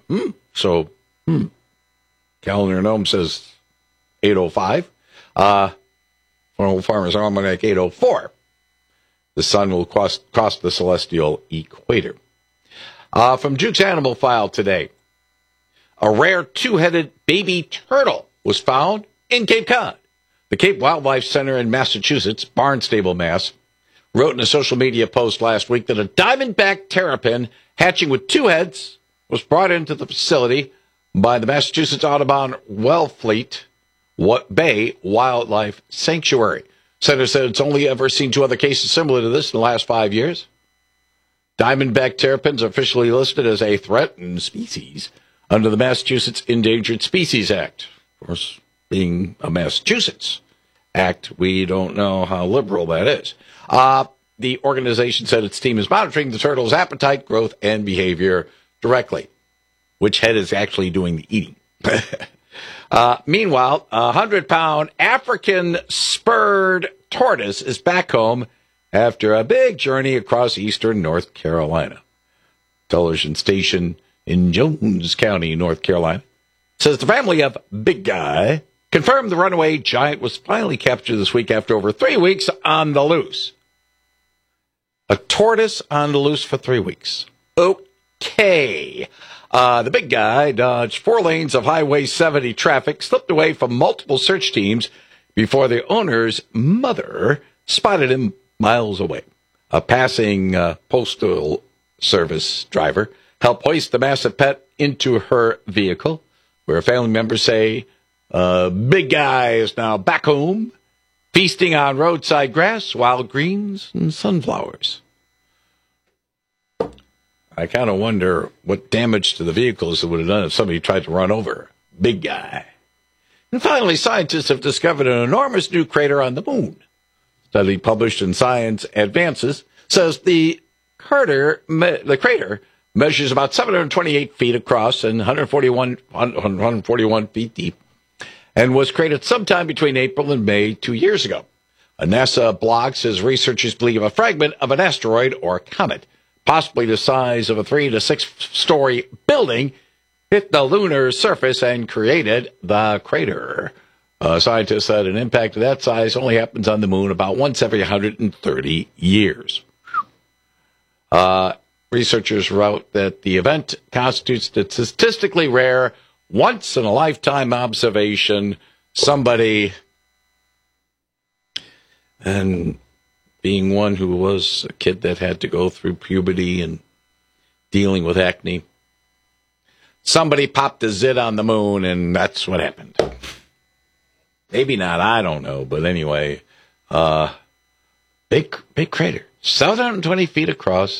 Calendar Gnome says 8:05. Old Farmer's Almanac, 8:04. The sun will cross the celestial equator. From Duke's Animal File today, a rare two-headed baby turtle was found in Cape Cod. The Cape Wildlife Center in Massachusetts, Barnstable, Mass., wrote in a social media post last week that a diamondback terrapin hatching with two heads was brought into the facility by the Massachusetts Audubon Wellfleet Bay Wildlife Sanctuary. Center said it's only ever seen two other cases similar to this in the last 5 years. Diamondback terrapins are officially listed as a threatened species under the Massachusetts Endangered Species Act. Of course, being a Massachusetts act, we don't know how liberal that is. The organization said its team is monitoring the turtle's appetite, growth, and behavior directly. Which head is actually doing the eating? Meanwhile, a 100-pound African spurred tortoise is back home after a big journey across eastern North Carolina. Television station in Jones County, North Carolina, says the family of Big Guy confirmed the runaway giant was finally captured this week after over 3 weeks on the loose. A tortoise on the loose for 3 weeks. Okay. The Big Guy dodged 4 lanes of Highway 70 traffic, slipped away from multiple search teams before the owner's mother spotted him miles away. A passing postal service driver helped hoist the massive pet into her vehicle, where family members say Big Guy is now back home, feasting on roadside grass, wild greens, and sunflowers. I kind of wonder what damage to the vehicles it would have done if somebody tried to run over Big Guy. And finally, scientists have discovered an enormous new crater on the moon. A study published in Science Advances says the crater measures about 728 feet across and 141 feet deep, and was created sometime between April and May 2 years ago. A NASA blog says researchers believe a fragment of an asteroid or comet, possibly the size of a 3 to 6 story building, hit the lunar surface and created the crater. Scientists said an impact of that size only happens on the moon about once every 130 years. Researchers wrote that the event constitutes a statistically rare, once-in-a-lifetime observation. Somebody, and being one who was a kid that had to go through puberty and dealing with acne, somebody popped a zit on the moon, and that's what happened. Maybe not, I don't know, but anyway, big crater, 720 feet across,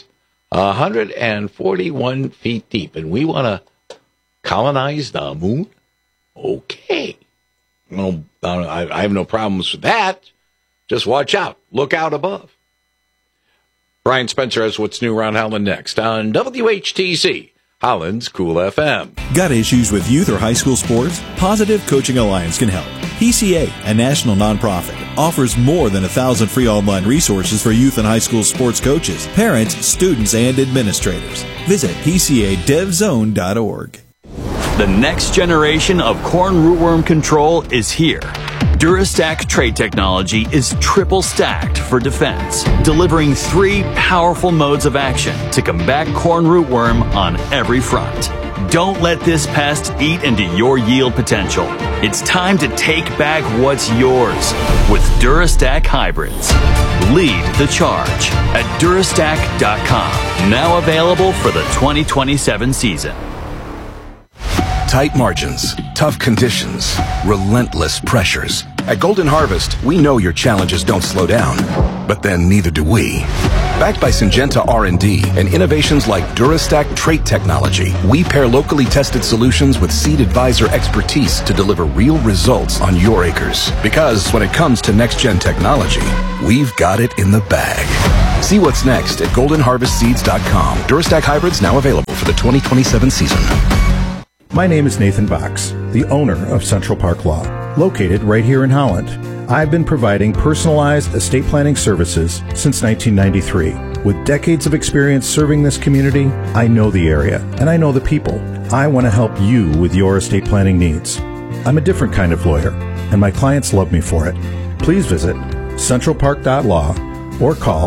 141 feet deep, and we want to colonize the moon? Okay. Well, I have no problems with that. Just watch out. Look out above. Brian Spencer has what's new around Holland next on WHTC, Holland's Cool FM. Got issues with youth or high school sports? Positive Coaching Alliance can help. PCA, a national nonprofit, offers more than 1,000 free online resources for youth and high school sports coaches, parents, students, and administrators. Visit PCADevZone.org. The next generation of corn rootworm control is here. Durastack trait technology is triple stacked for defense, delivering 3 powerful modes of action to combat corn rootworm on every front. Don't let this pest eat into your yield potential. It's time to take back what's yours with Durastack hybrids. Lead the charge at Durastack.com. Now available for the 2027 season. Tight margins, tough conditions, relentless pressures. At Golden Harvest, we know your challenges don't slow down, but then neither do we. Backed by Syngenta R&D and innovations like Durastack trait technology, we pair locally tested solutions with Seed Advisor expertise to deliver real results on your acres. Because when it comes to next-gen technology, we've got it in the bag. See what's next at goldenharvestseeds.com. Durastack hybrids now available for the 2027 season. My name is Nathan Box, the owner of Central Park Law, located right here in Holland. I've been providing personalized estate planning services since 1993. With decades of experience serving this community, I know the area and I know the people. I want to help you with your estate planning needs. I'm a different kind of lawyer, and my clients love me for it. Please visit centralpark.law or call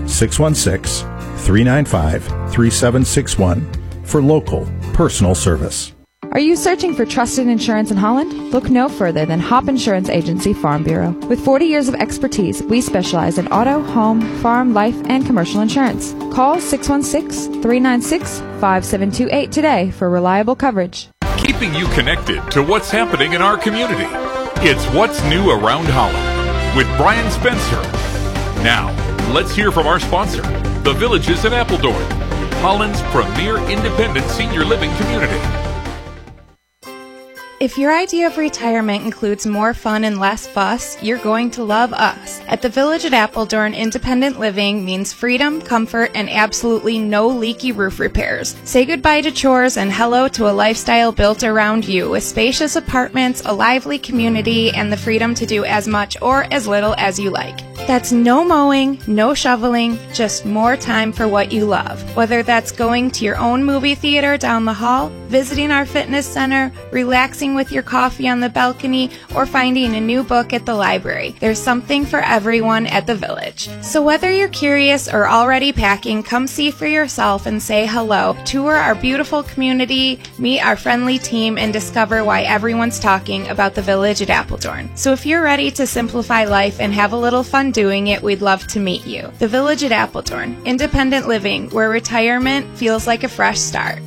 616-395-3761 for local personal service. Are you searching for trusted insurance in Holland? Look no further than Hop Insurance Agency Farm Bureau. With 40 years of expertise, we specialize in auto, home, farm, life, and commercial insurance. Call 616-396-5728 today for reliable coverage. Keeping you connected to what's happening in our community. It's What's New Around Holland with Brian Spencer. Now, let's hear from our sponsor, the Villages at Appledorn, Holland's premier independent senior living community. If your idea of retirement includes more fun and less fuss, you're going to love us. At the Village at Appledorn, independent living means freedom, comfort, and absolutely no leaky roof repairs. Say goodbye to chores and hello to a lifestyle built around you with spacious apartments, a lively community, and the freedom to do as much or as little as you like. That's no mowing, no shoveling, just more time for what you love. Whether that's going to your own movie theater down the hall, visiting our fitness center, relaxing with your coffee on the balcony, or finding a new book at the library. There's something for everyone at the Village. So whether you're curious or already packing, come see for yourself and say hello. Tour our beautiful community, meet our friendly team, and discover why everyone's talking about the Village at Appledorn. So if you're ready to simplify life and have a little fun doing it, we'd love to meet you. The Village at Appledorn, independent living, where retirement feels like a fresh start.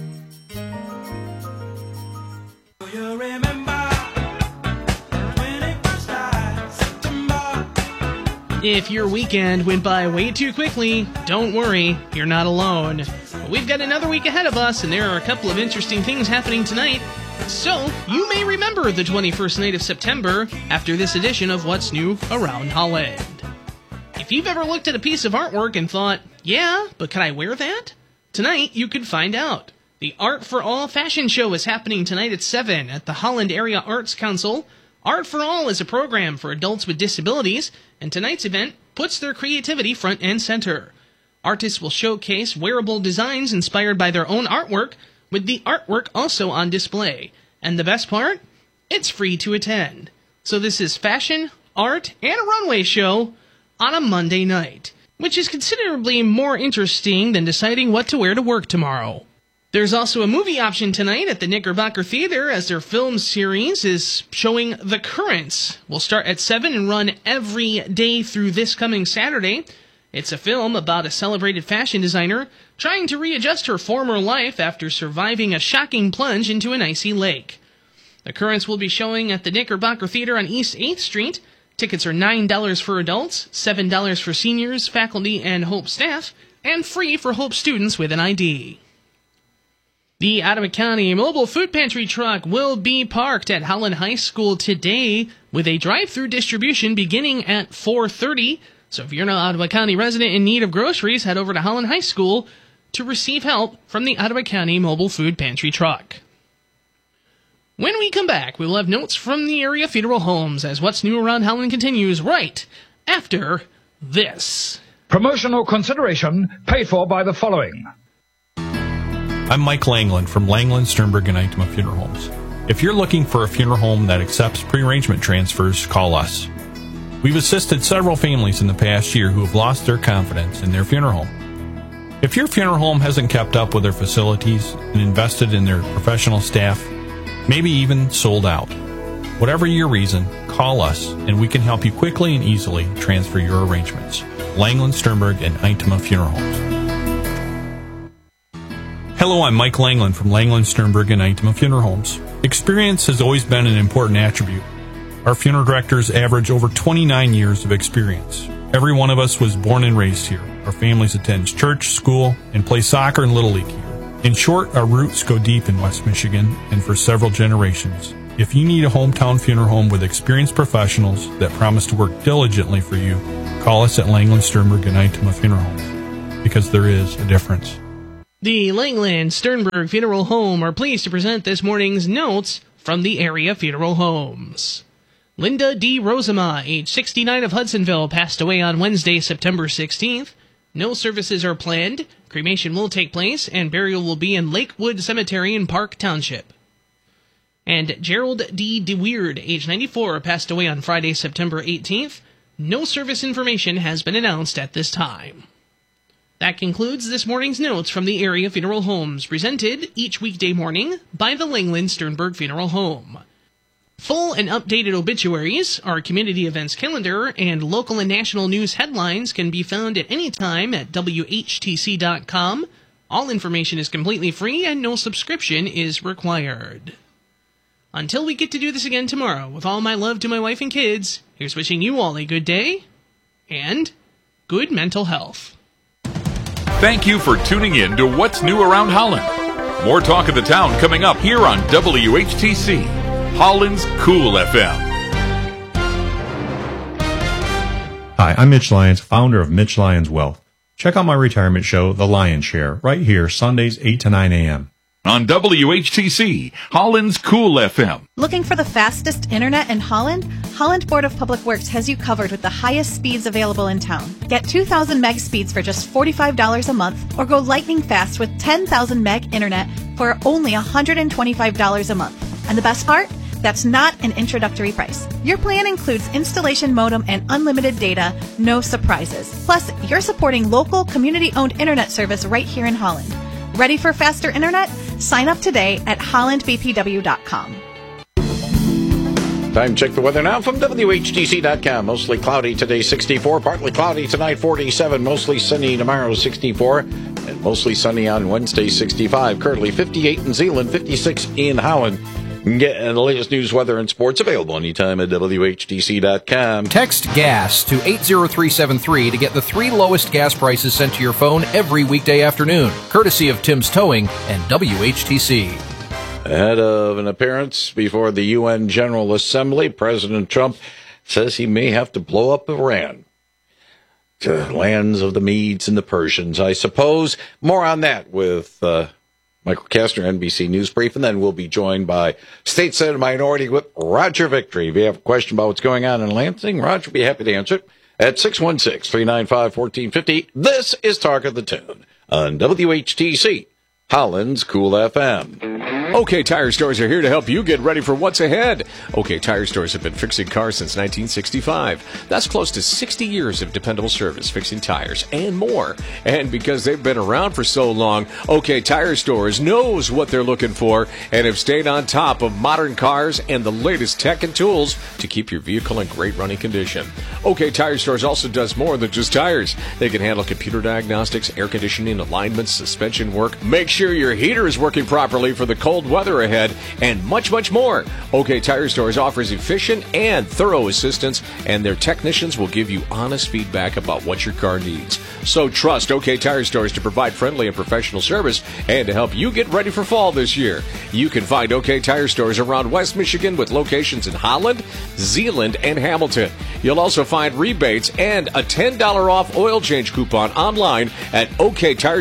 If your weekend went by way too quickly, don't worry, you're not alone. We've got another week ahead of us, and there are a couple of interesting things happening tonight. So, you may remember the 21st night of September after this edition of What's New Around Holland. If you've ever looked at a piece of artwork and thought, yeah, but can I wear that? Tonight, you could find out. The Art for All fashion show is happening tonight at 7 at the Holland Area Arts Council. Art for All is a program for adults with disabilities, and tonight's event puts their creativity front and center. Artists will showcase wearable designs inspired by their own artwork, with the artwork also on display. And the best part? It's free to attend. So this is fashion, art, and a runway show on a Monday night, which is considerably more interesting than deciding what to wear to work tomorrow. There's also a movie option tonight at the Knickerbocker Theater as their film series is showing The Currents. Will start at 7 and run every day through this coming Saturday. It's a film about a celebrated fashion designer trying to readjust her former life after surviving a shocking plunge into an icy lake. The Currents will be showing at the Knickerbocker Theater on East 8th Street. Tickets are $9 for adults, $7 for seniors, faculty, and Hope staff, and free for Hope students with an ID. The Ottawa County Mobile Food Pantry truck will be parked at Holland High School today with a drive-through distribution beginning at 4:30. So if you're an Ottawa County resident in need of groceries, head over to Holland High School to receive help from the Ottawa County Mobile Food Pantry truck. When we come back, we will have notes from the area funeral homes as What's New Around Howland continues right after this. Promotional consideration paid for by the following. I'm Mike Langland from Langland, Sternberg, and Eichmann Funeral Homes. If you're looking for a funeral home that accepts pre-arrangement transfers, call us. We've assisted several families in the past year who have lost their confidence in their funeral home. If your funeral home hasn't kept up with their facilities and invested in their professional staff, maybe even sold out, whatever your reason, call us and we can help you quickly and easily transfer your arrangements. Langland, Sternberg, and Eichmann Funeral Homes. Hello, I'm Mike Langland from Langland, Sternberg, and Eichmann Funeral Homes. Experience has always been an important attribute. Our funeral directors average over 29 years of experience. Every one of us was born and raised here. Our families attend church, school, and play soccer and Little League here. In short, our roots go deep in West Michigan and for several generations. If you need a hometown funeral home with experienced professionals that promise to work diligently for you, call us at Langland, Sternberg, and Eichmann Funeral Homes, because there is a difference. The Langland Sternberg Funeral Home are pleased to present this morning's notes from the area funeral homes. Linda D. Rosema, age 69 of Hudsonville, passed away on Wednesday, September 16th. No services are planned. Cremation will take place, and burial will be in Lakewood Cemetery in Park Township. And Gerald D. DeWeird, age 94, passed away on Friday, September 18th. No service information has been announced at this time. That concludes this morning's notes from the area funeral homes, presented each weekday morning by the Langland Sternberg Funeral Home. Full and updated obituaries, our community events calendar, and local and national news headlines can be found at any time at WHTC.com. All information is completely free and no subscription is required. Until we get to do this again tomorrow, with all my love to my wife and kids, here's wishing you all a good day and good mental health. Thank you for tuning in to What's New Around Holland. More talk of the town coming up here on WHTC, Holland's Cool FM. Hi, I'm Mitch Lyons, founder of Mitch Lyons Wealth. Check out my retirement show, The Lion's Share, right here, Sundays 8 to 9 a.m. on WHTC, Holland's Cool FM. Looking for the fastest internet in Holland? Holland Board of Public Works has you covered with the highest speeds available in town. Get 2,000 meg speeds for just $45 a month, or go lightning fast with 10,000 meg internet for only $125 a month. And the best part? That's not an introductory price. Your plan includes installation modem and unlimited data, no surprises. Plus, you're supporting local, community-owned internet service right here in Holland. Ready for faster internet? Sign up today at hollandbpw.com. Time to check the weather now from WHTC.com. Mostly cloudy today, 64. Partly cloudy tonight, 47. Mostly sunny tomorrow, 64. And mostly sunny on Wednesday, 65. Currently 58 in Zeeland, 56 in Howland. Get the latest news, weather, and sports available anytime at WHTC.com. Text GAS to 80373 to get the 3 lowest gas prices sent to your phone every weekday afternoon, courtesy of Tim's Towing and WHTC. Ahead of an appearance before the UN General Assembly, President Trump says he may have to blow up Iran. To lands of the Medes and the Persians, I suppose. More on that with Michael Kastner, NBC News Brief, and then we'll be joined by State Senate Minority Whip Roger Victory. If you have a question about what's going on in Lansing, Roger will be happy to answer it at 616-395-1450. This is Talk of the Town on WHTC, Holland's Cool FM. OK Tire Stores are here to help you get ready for what's ahead. OK Tire Stores have been fixing cars since 1965. That's close to 60 years of dependable service, fixing tires and more. And because they've been around for so long, OK Tire Stores knows what they're looking for and have stayed on top of modern cars and the latest tech and tools to keep your vehicle in great running condition. OK Tire Stores also does more than just tires. They can handle computer diagnostics, air conditioning, alignments, suspension work, make sure your heater is working properly for the cold weather ahead, and much, much more. OK Tire Stores offers efficient and thorough assistance, and their technicians will give you honest feedback about what your car needs. So trust OK Tire Stores to provide friendly and professional service and to help you get ready for fall this year. You can find OK Tire Stores around West Michigan with locations in Holland, Zeeland, and Hamilton. You'll also find rebates and a $10 off oil change coupon online at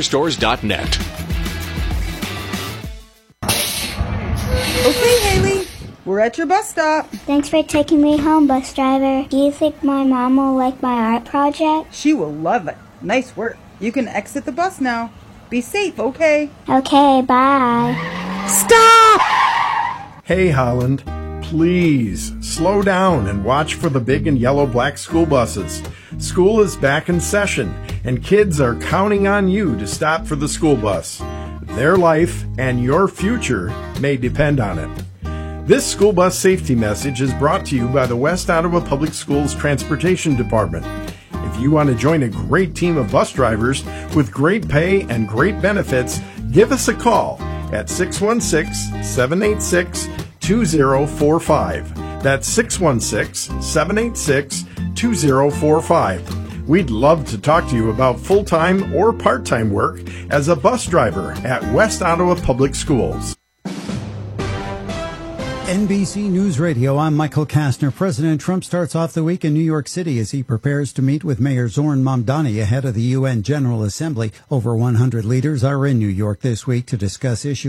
oktirestores.net. Okay, Haley, We're at your bus stop. Thanks for taking me home, bus driver. Do you think my mom will like my art project? She will love it. Nice work. You can exit the bus now. Be safe, okay? Okay, bye. Stop! Hey, Holland, please slow down and watch for the big and yellow black school buses. School is back in session, and kids are counting on you to stop for the school bus. Their life and your future may depend on it. This school bus safety message is brought to you by the West Ottawa Public Schools Transportation Department. If you want to join a great team of bus drivers with great pay and great benefits, give us a call at 616-786-2045. That's 616-786-2045. We'd love to talk to you about full-time or part-time work as a bus driver at West Ottawa Public Schools. NBC News Radio, I'm Michael Kastner. President Trump starts off the week in New York City as he prepares to meet with Mayor Zoran Mamdani ahead of the UN General Assembly. Over 100 leaders are in New York this week to discuss issues